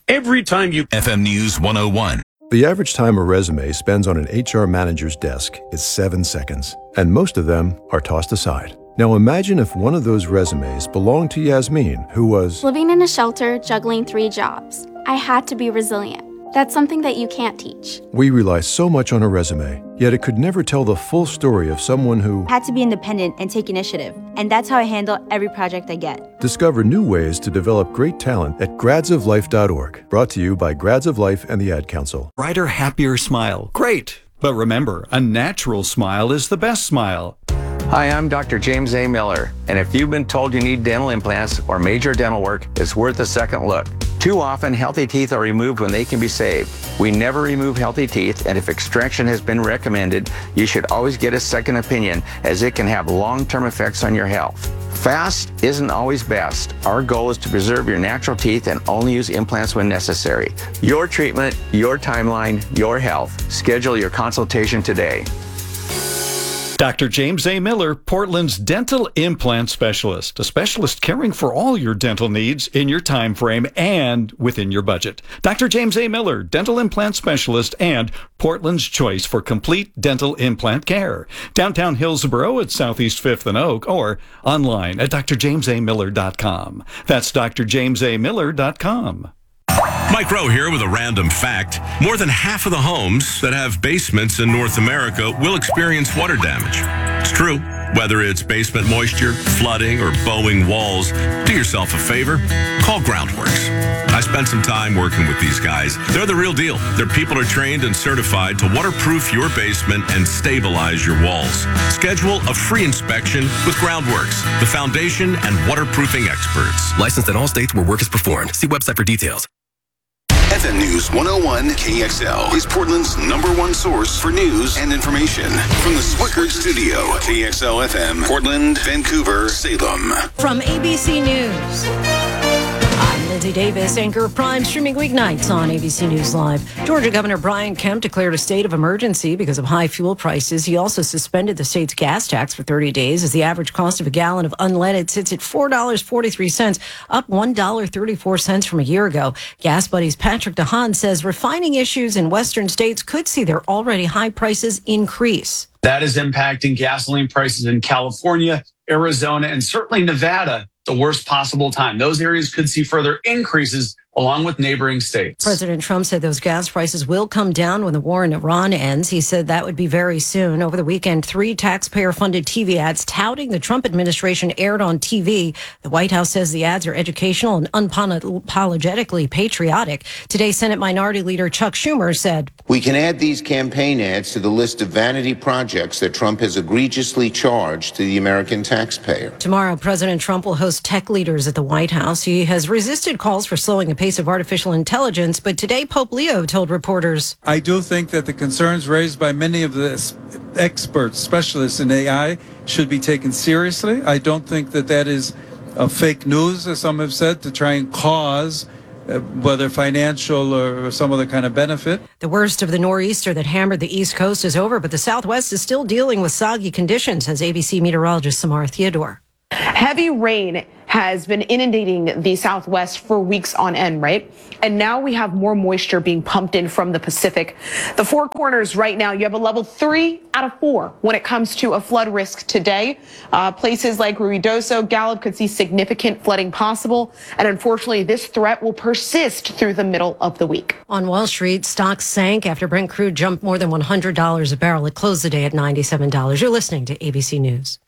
every time you... FM News 101. The average time a resume spends on an HR manager's desk is 7 seconds, and most of them are tossed aside. Now imagine if one of those resumes belonged to Yasmin, who was living in a shelter, juggling 3 jobs. I had to be resilient. That's something that you can't teach. We rely so much on a resume, yet it could never tell the full story of someone who had to be independent and take initiative. And that's how I handle every project I get. Discover new ways to develop great talent at gradsoflife.org. Brought to you by Grads of Life and the Ad Council. Brighter, happier smile. Great. But remember, a natural smile is the best smile. Hi, I'm Dr. James A. Miller, and if you've been told you need dental implants or major dental work, it's worth a second look. Too often, healthy teeth are removed when they can be saved. We never remove healthy teeth, and if extraction has been recommended, you should always get a second opinion, as it can have long-term effects on your health. Fast isn't always best. Our goal is to preserve your natural teeth and only use implants when necessary. Your treatment, your timeline, your health. Schedule your consultation today. Dr. James A. Miller, Portland's dental implant specialist, a specialist caring for all your dental needs in your time frame and within your budget. Dr. James A. Miller, dental implant specialist and Portland's choice for complete dental implant care. Downtown Hillsborough at Southeast 5th and Oak, or online at drjamesamiller.com. That's drjamesamiller.com. Mike Rowe here with a random fact. More than half of the homes that have basements in North America will experience water damage. It's true. Whether it's basement moisture, flooding, or bowing walls, do yourself a favor. Call Groundworks. I spent some time working with these guys. They're the real deal. Their people are trained and certified to waterproof your basement and stabilize your walls. Schedule a free inspection with Groundworks, the foundation and waterproofing experts. Licensed in all states where work is performed. See website for details. FM News 101 KXL is Portland's #1 source for news and information. From the Swickard Studio, KXL FM, Portland, Vancouver, Salem. From ABC News, I'm Lindsay Davis, anchor of Prime, streaming weeknights on ABC News Live. Georgia Governor Brian Kemp declared a state of emergency because of high fuel prices. He also suspended the state's gas tax for 30 days as the average cost of a gallon of unleaded sits at $4.43, up $1.34 from a year ago. Gas Buddy's Patrick DeHaan says refining issues in western states could see their already high prices increase. That is impacting gasoline prices in California, Arizona, and certainly Nevada. The worst possible time. Those areas could see further increases along with neighboring states. President Trump said those gas prices will come down when the war in Iran ends. He said that would be very soon. Over the weekend, 3 taxpayer-funded TV ads touting the Trump administration aired on TV. The White House says the ads are educational and unapologetically patriotic. Today, Senate Minority Leader Chuck Schumer said, "We can add these campaign ads to the list of vanity projects that Trump has egregiously charged to the American taxpayer." Tomorrow, President Trump will host tech leaders at the White House. He has resisted calls for slowing the pace of artificial intelligence, but today Pope Leo told reporters, "I do think that the concerns raised by many of the experts, specialists in AI, should be taken seriously. I don't think that that is fake news, as some have said, to try and cause whether financial or some other kind of benefit." The worst of the nor'easter that hammered the East Coast is over, but the Southwest is still dealing with soggy conditions, says ABC meteorologist Samara Theodore. Heavy rain has been inundating the Southwest for weeks on end, right? And now we have more moisture being pumped in from the Pacific. The Four Corners right now, you have a level 3 out of 4 when it comes to a flood risk today. Places like Ruidoso, Gallup could see significant flooding possible. And unfortunately, this threat will persist through the middle of the week. On Wall Street, stocks sank after Brent crude jumped more than $100 a barrel. It closed the day at $97. You're listening to ABC News.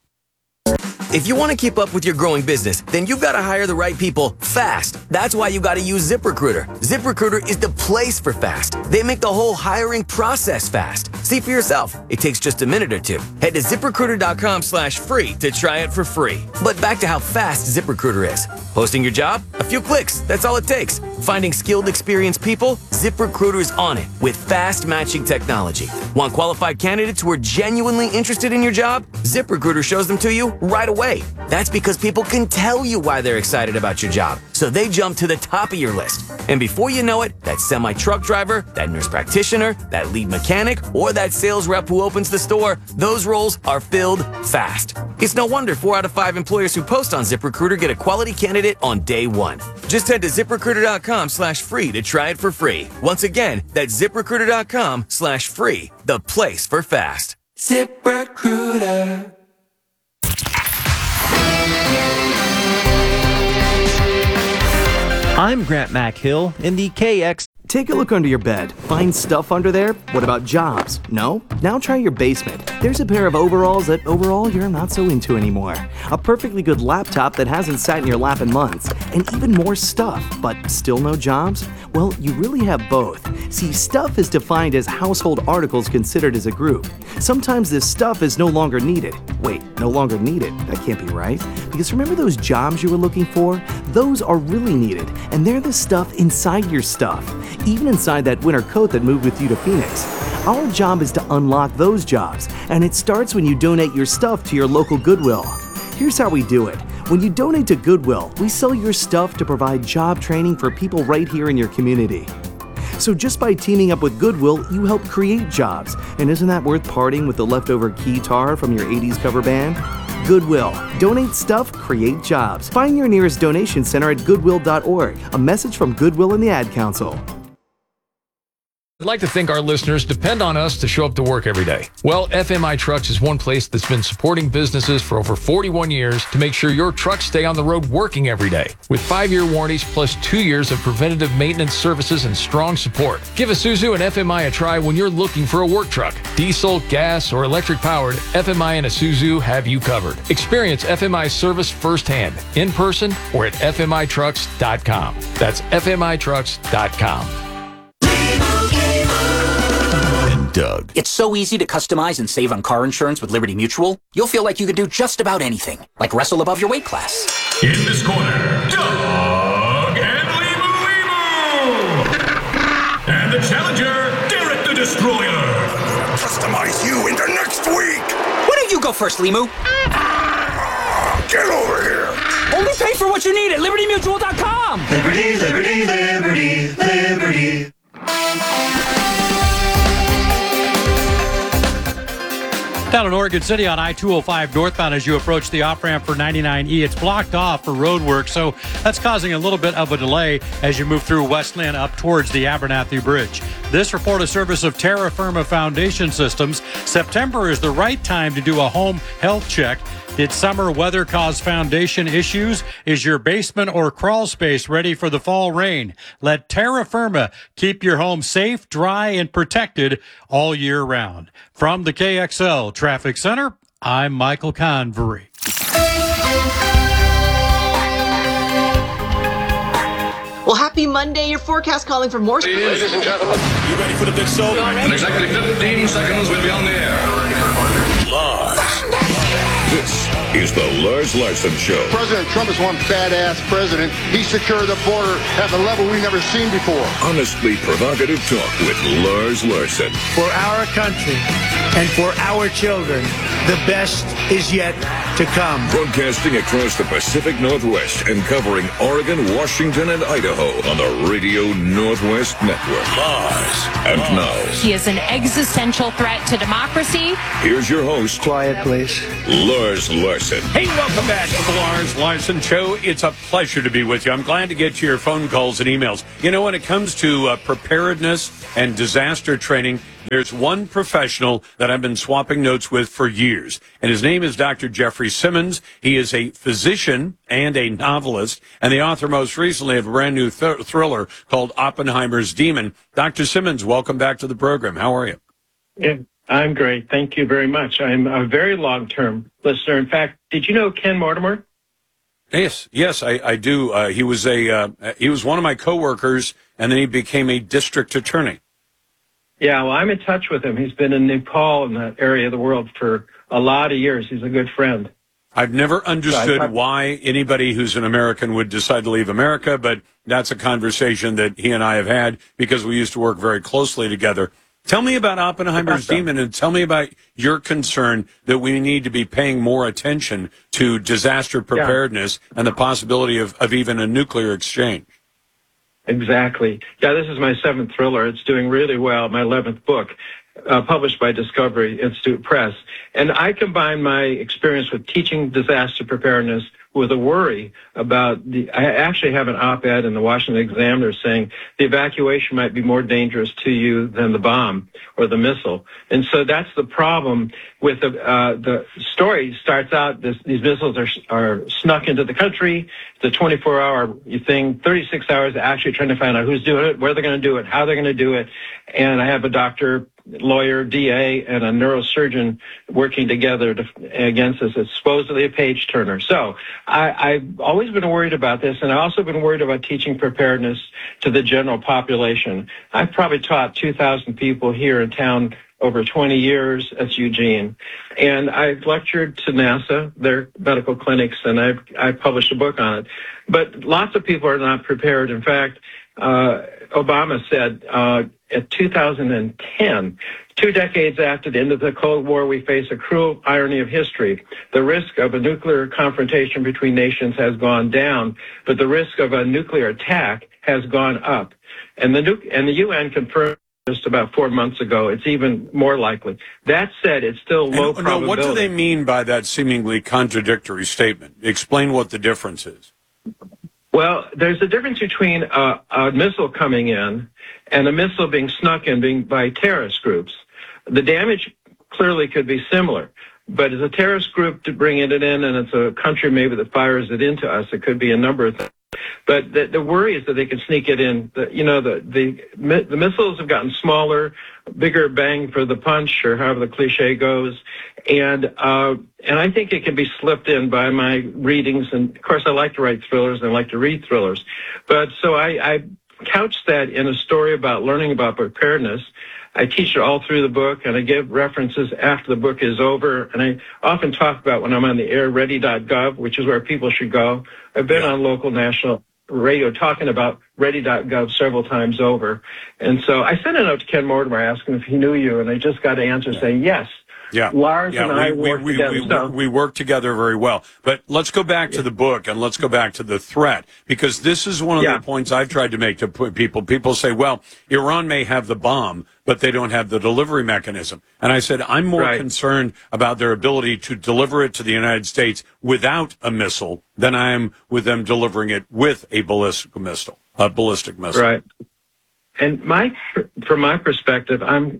If you want to keep up with your growing business, then you've got to hire the right people fast. That's why you got to use ZipRecruiter. ZipRecruiter is the place for fast. They make the whole hiring process fast. See for yourself. It takes just a minute or two. Head to ZipRecruiter.com/free to try it for free. But back to how fast ZipRecruiter is. Posting your job? A few clicks. That's all it takes. Finding skilled, experienced people? ZipRecruiter is on it with fast matching technology. Want qualified candidates who are genuinely interested in your job? ZipRecruiter shows them to you right away. That's because people can tell you why they're excited about your job. So they jump to the top of your list. And before you know it, that semi-truck driver, that nurse practitioner, that lead mechanic, or that sales rep who opens the store, those roles are filled fast. It's no wonder 4 out of 5 employers who post on ZipRecruiter get a quality candidate on day one. Just head to ZipRecruiter.com/free to try it for free. Once again, that's ZipRecruiter.com/free, the place for fast. ZipRecruiter. I'm Grant MacHill in the KX. Take a look under your bed. Find stuff under there? What about jobs? No? Now try your basement. There's a pair of overalls that overall you're not so into anymore. A perfectly good laptop that hasn't sat in your lap in months. And even more stuff, but still no jobs? Well, you really have both. See, stuff is defined as household articles considered as a group. Sometimes this stuff is no longer needed. Wait, no longer needed? That can't be right. Because remember those jobs you were looking for? Those are really needed, and they're the stuff inside your stuff. Even inside that winter coat that moved with you to Phoenix. Our job is to unlock those jobs, and it starts when you donate your stuff to your local Goodwill. Here's how we do it. When you donate to Goodwill, we sell your stuff to provide job training for people right here in your community. So just by teaming up with Goodwill, you help create jobs. And isn't that worth parting with the leftover guitar from your 80s cover band? Goodwill. Donate stuff, create jobs. Find your nearest donation center at goodwill.org. A message from Goodwill and the Ad Council. I'd like to think our listeners depend on us to show up to work every day. Well, FMI Trucks is one place that's been supporting businesses for over 41 years to make sure your trucks stay on the road working every day. With 5-year warranties plus 2 years of preventative maintenance services and strong support. Give Isuzu and FMI a try when you're looking for a work truck. Diesel, gas, or electric powered, FMI and Isuzu have you covered. Experience FMI service firsthand, in person, or at FMITrucks.com. That's FMITrucks.com. Doug. It's so easy to customize and save on car insurance with Liberty Mutual. You'll feel like you can do just about anything, like wrestle above your weight class. In this corner, Doug and Limu. And the challenger, Derek the Destroyer. Customize you into next week. Why don't you go first, Limu? Get over here. Only pay for what you need at LibertyMutual.com. Liberty, liberty, liberty, liberty. Down in Oregon City on I-205 northbound as you approach the off-ramp for 99E. It's blocked off for road work, so that's causing a little bit of a delay as you move through Westland up towards the Abernathy Bridge. This report a service of Terra Firma Foundation Systems. September is the right time to do a home health check. Did summer weather cause foundation issues? Is your basement or crawl space ready for the fall rain? Let Terra Firma keep your home safe, dry, and protected all year round. From the KXL Traffic Center, I'm Michael Convery. Well, happy Monday. Your forecast calling for more. Ladies and gentlemen, you ready for the big show? In exactly 15 seconds, we'll be on the air. Live. This is the Lars Larson Show. President Trump is one badass president. He secured the border at a level we've never seen before. Honestly provocative talk with Lars Larson. For our country and for our children, the best is yet to come. Broadcasting across the Pacific Northwest and covering Oregon, Washington, and Idaho on the Radio Northwest Network. Lars. And now, he is an existential threat to democracy. Here's your host. Quiet, please. Lars Larson. Hey, welcome back to the Lars Larson Show. It's a pleasure to be with you. I'm glad to get your phone calls and emails. You know, when it comes to preparedness and disaster training, there's one professional that I've been swapping notes with for years, and his name is Dr. Jeffrey Simmons. He is a physician and a novelist, and the author most recently of a brand new thriller called Oppenheimer's Demon. Dr. Simmons, welcome back to the program. How are you? Yeah, I'm great. Thank you very much. I'm a very long-term listener. In fact, did you know Ken Mortimer? Yes, I do. He was one of my coworkers, and then he became a district attorney. Yeah, well, I'm in touch with him. He's been in Nepal, in that area of the world, for a lot of years. He's a good friend. I've never understood why anybody who's an American would decide to leave America, but that's a conversation that he and I have had because we used to work very closely together. Tell me about Oppenheimer's Demon, and tell me about your concern that we need to be paying more attention to disaster preparedness and the possibility of even a nuclear exchange. Exactly. Yeah, this is my 7th thriller. It's doing really well, my 11th book, published by Discovery Institute Press. And I combine my experience with teaching disaster preparedness with a worry about I actually have an op-ed in the Washington Examiner saying the evacuation might be more dangerous to you than the bomb or the missile. And so that's the problem with the story starts out, these missiles are snuck into the country. It's a 24-hour thing, 36 hours actually trying to find out who's doing it, where they're going to do it, how they're going to do it. And I have a doctor, lawyer, DA, and a neurosurgeon working together against this. It's supposedly a page turner. So I've always been worried about this, and I've also been worried about teaching preparedness to the general population. I've probably taught 2,000 people here in town over 20 years at Eugene, and I've lectured to NASA, their medical clinics, and I've published a book on it. But lots of people are not prepared. In fact, Obama said at 2010, 2 decades after the end of the Cold War, we face a cruel irony of history. The risk of a nuclear confrontation between nations has gone down, but the risk of a nuclear attack has gone up. And the UN confirmed just about 4 months ago, it's even more likely. That said, it's still low probability. No, what do they mean by that seemingly contradictory statement? Explain what the difference is. Well, there's a difference between a missile coming in and a missile being snuck in by terrorist groups. The damage clearly could be similar, but as a terrorist group to bring it in and it's a country maybe that fires it into us, it could be a number of things. But the worry is that they can sneak it in. The missiles have gotten smaller, bigger bang for the punch, or however the cliche goes, and I think it can be slipped in by my readings. And of course, I like to write thrillers and I like to read thrillers, but so I couch that in a story about learning about preparedness. I teach it all through the book, and I give references after the book is over. And I often talk about when I'm on the air, ready.gov, which is where people should go. I've been on local national radio talking about ready.gov several times over. And so I sent a note to Ken Mortimer asking if he knew you, and I just got an answer saying yes. Yeah. Lars and I work together. We work together very well. But let's go back to the book, and let's go back to the threat, because this is one of the points I've tried to make to people. People say, well, Iran may have the bomb, but they don't have the delivery mechanism. And I said, I'm more concerned about their ability to deliver it to the United States without a missile than I am with them delivering it with a ballistic missile. Right. And from my perspective, I'm,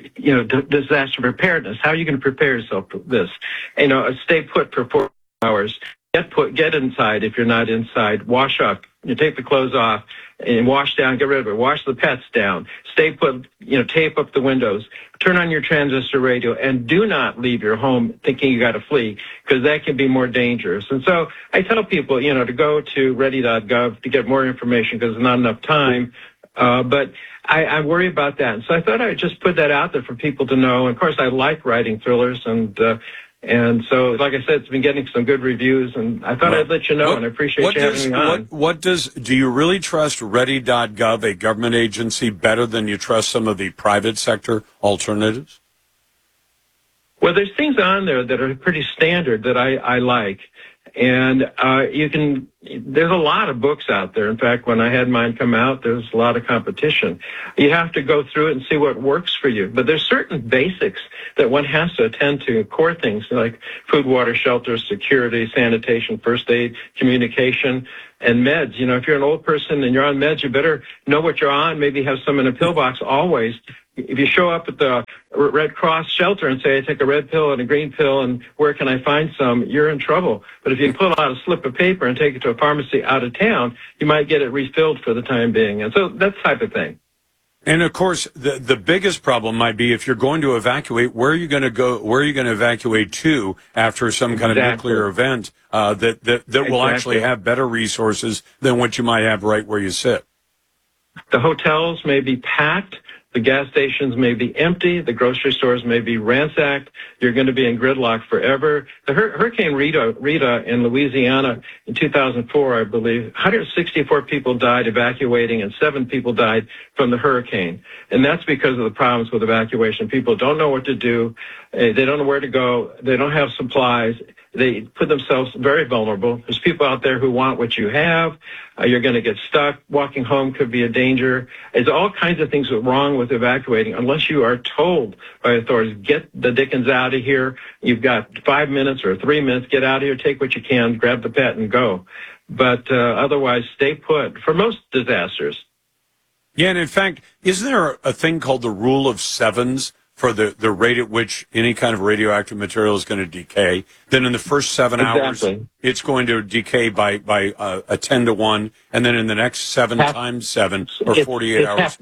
disaster preparedness. How are you going to prepare yourself for this? Stay put for 4 hours. Get inside if you're not inside. Wash up. Take the clothes off and wash down. Get rid of it. Wash the pets down. Stay put. Tape up the windows. Turn on your transistor radio, and do not leave your home thinking you got to flee, because that can be more dangerous. And so I tell people, to go to ready.gov to get more information, because there's not enough time. But I worry about that. And so I thought I would just put that out there for people to know. And of course, I like writing thrillers. And so, like I said, it's been getting some good reviews. And I thought I'd let you know, and I appreciate you having me on. Do you really trust ready.gov, a government agency, better than you trust some of the private sector alternatives? Well, there's things on there that are pretty standard that I like. And there's a lot of books out there. In fact, when I had mine come out, there's a lot of competition. You have to go through it and see what works for you. But there's certain basics that one has to attend to, core things like food, water, shelter, security, sanitation, first aid, communication, and meds. If you're an old person and you're on meds, you better know what you're on, maybe have some in a pill box always. If you show up at the Red Cross shelter and say, I take a red pill and a green pill, and where can I find some, you're in trouble. But if you pull out a slip of paper and take it to a pharmacy out of town, you might get it refilled for the time being. And so that type of thing. And of course, the biggest problem might be if you're going to evacuate, where are you going to go? Where are you going to evacuate to after some kind of nuclear event that will actually have better resources than what you might have right where you sit? The hotels may be packed. The gas stations may be empty. The grocery stores may be ransacked. You're going to be in gridlock forever. The Hurricane Rita in Louisiana in 2004, I believe, 164 people died evacuating and 7 people died from the hurricane. And that's because of the problems with evacuation. People don't know what to do. They don't know where to go. They don't have supplies. They put themselves very vulnerable. There's people out there who want what you have. You're going to get stuck. Walking home could be a danger. There's all kinds of things wrong with evacuating unless you are told by authorities, get the dickens out of here. You've got 5 minutes or 3 minutes. Get out of here. Take what you can. Grab the pet and go. But otherwise, stay put for most disasters. Yeah, and in fact, isn't there a thing called the rule of sevens for the rate at which any kind of radioactive material is going to decay? Then in the first 7 hours, it's going to decay by a 10 to 1, and then in the next 7 times 7, or 48 hours.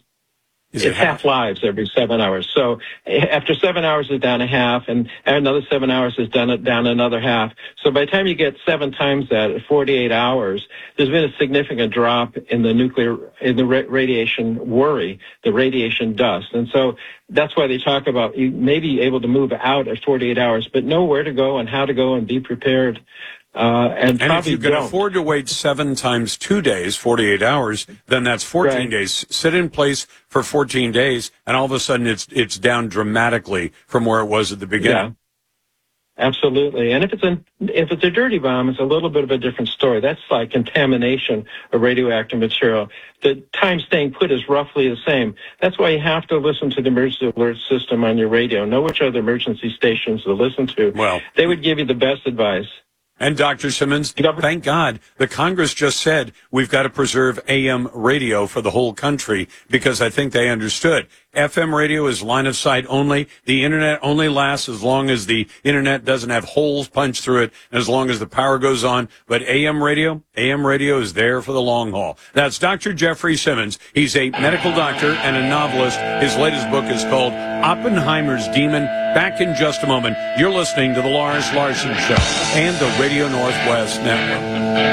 It's half lives every 7 hours. So after 7 hours is down a half, and another 7 hours is down another half. So by the time you get 7 times that at 48 hours, there's been a significant drop in the radiation worry, the radiation dust. And so that's why they talk about you may be able to move out at 48 hours, but know where to go and how to go and be prepared. And if you can afford to wait 7 times 2 days, 48 hours, then that's 14 days. Sit in place for 14 days, and all of a sudden it's down dramatically from where it was at the beginning. Yeah, absolutely. And if it's a dirty bomb, it's a little bit of a different story. That's like contamination of radioactive material. The time staying put is roughly the same. That's why you have to listen to the emergency alert system on your radio. Know which other emergency stations to listen to. Well, they would give you the best advice. And Dr. Simmons, thank God, the Congress just said we've got to preserve AM radio for the whole country, because I think they understood. FM radio is line of sight only. The Internet only lasts as long as the Internet doesn't have holes punched through it, and as long as the power goes on. But AM radio is there for the long haul. That's Dr. Jeffrey Simmons. He's a medical doctor and a novelist. His latest book is called Oppenheimer's Demon. Back in just a moment. You're listening to The Lars Larson Show and the Radio Northwest Network.